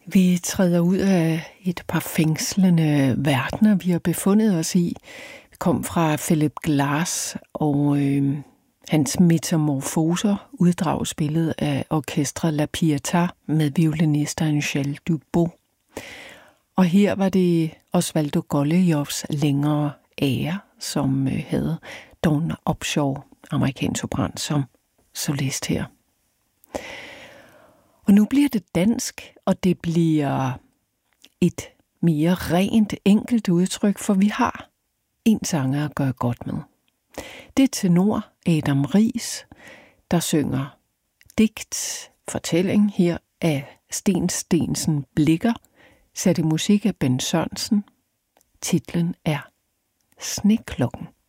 Vi træder ud af et par fængslende verdener, vi har befundet os i. Vi kom fra Philip Glass og hans metamorfoser, uddrag spillet af Orchestre La Pietà med violinist Angèle Dubos. Og her var det Osvaldo Golijovs længere ære, som havde Dawn Upshaw, amerikansk sopran, som solist her. Og nu bliver det dansk, og det bliver et mere rent, enkelt udtryk, for vi har en sanger at gøre godt med. Det er tenor Adam Riis, der synger digt, fortælling her af Sten Steensen Blicher, sat i musik af Ben Sørensen. Titlen er Sneklokken.